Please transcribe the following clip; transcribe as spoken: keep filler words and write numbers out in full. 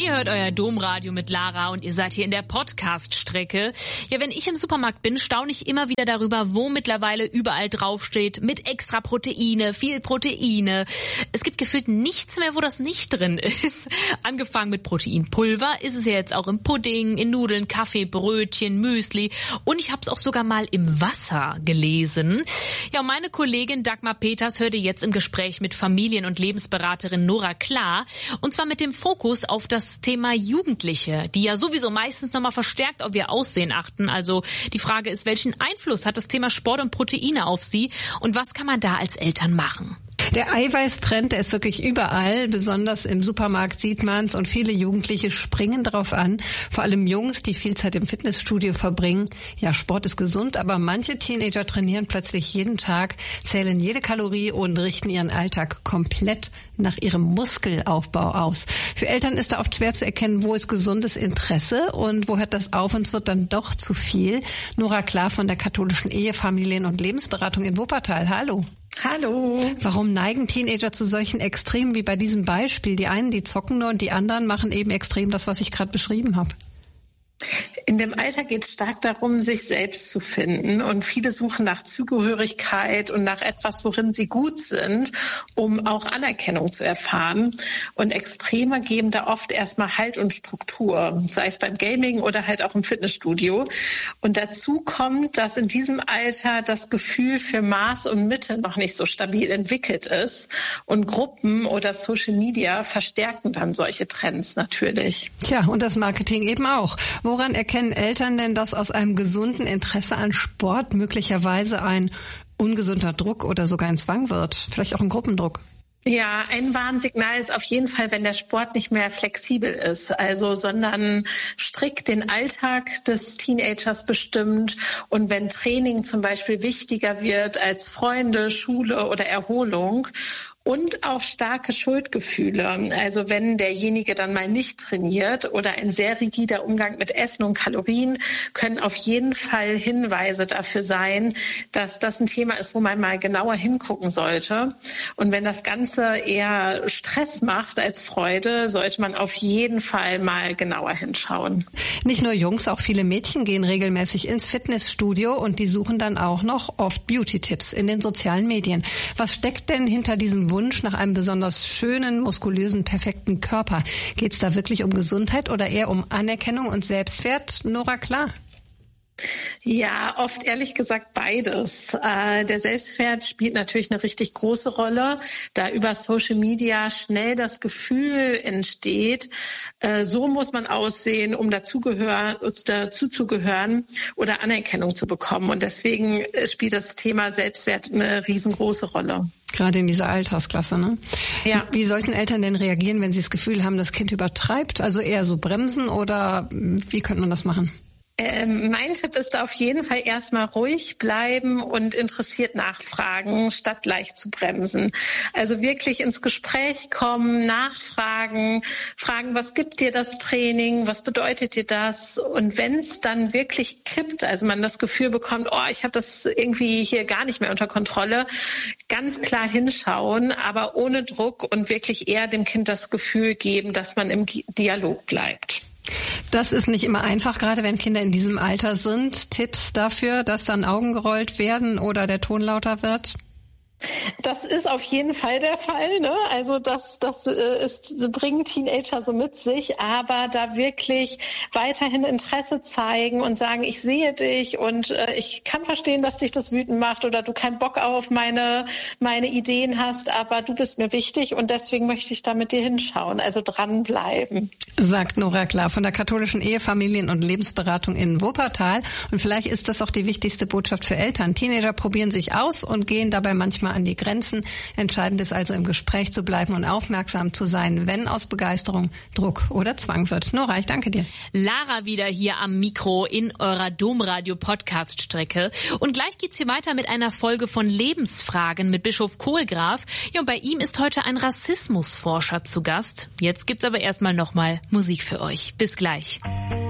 Ihr hört euer Domradio mit Lara und ihr seid hier in der Podcast-Strecke. Ja, wenn ich im Supermarkt bin, staune ich immer wieder darüber, wo mittlerweile überall draufsteht, mit extra Proteine, viel Proteine. Es gibt gefühlt nichts mehr, wo das nicht drin ist. Angefangen mit Proteinpulver ist es ja jetzt auch im Pudding, in Nudeln, Kaffee, Brötchen, Müsli und ich habe es auch sogar mal im Wasser gelesen. Ja, und meine Kollegin Dagmar Peters hörte jetzt im Gespräch mit Familien- und Lebensberaterin Nora Klar, und zwar mit dem Fokus auf das Thema Jugendliche, die ja sowieso meistens nochmal verstärkt auf ihr Aussehen achten. Also die Frage ist, welchen Einfluss hat das Thema Sport und Proteine auf sie und was kann man da als Eltern machen? Der Eiweißtrend, der ist wirklich überall, besonders im Supermarkt sieht man's und viele Jugendliche springen drauf an, vor allem Jungs, die viel Zeit im Fitnessstudio verbringen. Ja, Sport ist gesund, aber manche Teenager trainieren plötzlich jeden Tag, zählen jede Kalorie und richten ihren Alltag komplett nach ihrem Muskelaufbau aus. Für Eltern ist da oft schwer zu erkennen, wo ist gesundes Interesse und wo hört das auf und es wird dann doch zu viel. Nora Klar von der katholischen Ehe-, Familien- und Lebensberatung in Wuppertal. Hallo. Hallo. Warum neigen Teenager zu solchen Extremen wie bei diesem Beispiel? Die einen, die zocken nur und die anderen machen eben extrem das, was ich gerade beschrieben habe. In dem Alter geht es stark darum, sich selbst zu finden. Und viele suchen nach Zugehörigkeit und nach etwas, worin sie gut sind, um auch Anerkennung zu erfahren. Und Extreme geben da oft erstmal Halt und Struktur, sei es beim Gaming oder halt auch im Fitnessstudio. Und dazu kommt, dass in diesem Alter das Gefühl für Maß und Mitte noch nicht so stabil entwickelt ist. Und Gruppen oder Social Media verstärken dann solche Trends natürlich. Tja, und das Marketing eben auch. Woran erkennen Eltern denn, dass aus einem gesunden Interesse an Sport möglicherweise ein ungesunder Druck oder sogar ein Zwang wird? Vielleicht auch ein Gruppendruck? Ja, ein Warnsignal ist auf jeden Fall, wenn der Sport nicht mehr flexibel ist, also sondern strikt den Alltag des Teenagers bestimmt und wenn Training zum Beispiel wichtiger wird als Freunde, Schule oder Erholung. Und auch starke Schuldgefühle. Also wenn derjenige dann mal nicht trainiert oder ein sehr rigider Umgang mit Essen und Kalorien, können auf jeden Fall Hinweise dafür sein, dass das ein Thema ist, wo man mal genauer hingucken sollte. Und wenn das Ganze eher Stress macht als Freude, sollte man auf jeden Fall mal genauer hinschauen. Nicht nur Jungs, auch viele Mädchen gehen regelmäßig ins Fitnessstudio und die suchen dann auch noch oft Beauty-Tipps in den sozialen Medien. Was steckt denn hinter diesem Wunsch nach einem besonders schönen, muskulösen, perfekten Körper? Geht es da wirklich um Gesundheit oder eher um Anerkennung und Selbstwert? Nora Klar. Ja, oft ehrlich gesagt beides. Äh, der Selbstwert spielt natürlich eine richtig große Rolle, da über Social Media schnell das Gefühl entsteht, äh, so muss man aussehen, um dazugehör, dazu zu gehören oder Anerkennung zu bekommen. Und deswegen spielt das Thema Selbstwert eine riesengroße Rolle. Gerade in dieser Altersklasse, ne? Ja. Wie sollten Eltern denn reagieren, wenn sie das Gefühl haben, das Kind übertreibt? Also eher so bremsen oder wie könnte man das machen? Ähm, mein Tipp ist da auf jeden Fall erstmal ruhig bleiben und interessiert nachfragen, statt leicht zu bremsen. Also wirklich ins Gespräch kommen, nachfragen, fragen, was gibt dir das Training, was bedeutet dir das? Und wenn es dann wirklich kippt, also man das Gefühl bekommt, oh, ich habe das irgendwie hier gar nicht mehr unter Kontrolle, ganz klar hinschauen, aber ohne Druck und wirklich eher dem Kind das Gefühl geben, dass man im Dialog bleibt. Das ist nicht immer einfach, gerade wenn Kinder in diesem Alter sind. Tipps dafür, dass dann Augen gerollt werden oder der Ton lauter wird? Das ist auf jeden Fall der Fall, ne? Also das, das ist, bringen Teenager so mit sich, aber da wirklich weiterhin Interesse zeigen und sagen, ich sehe dich und äh, ich kann verstehen, dass dich das wütend macht oder du keinen Bock auf meine, meine Ideen hast, aber du bist mir wichtig und deswegen möchte ich da mit dir hinschauen, also dranbleiben. Sagt Nora Klar von der katholischen Ehe-, Familien- und Lebensberatung in Wuppertal. Und vielleicht ist das auch die wichtigste Botschaft für Eltern. Teenager probieren sich aus und gehen dabei manchmal an die Grenzen. Entscheidend ist also, im Gespräch zu bleiben und aufmerksam zu sein, wenn aus Begeisterung Druck oder Zwang wird. Nora, ich danke dir. Lara wieder hier am Mikro in eurer Domradio-Podcast-Strecke. Und gleich geht's hier weiter mit einer Folge von Lebensfragen mit Bischof Kohlgraf. Ja, und bei ihm ist heute ein Rassismusforscher zu Gast. Jetzt gibt's aber erstmal nochmal Musik für euch. Bis gleich.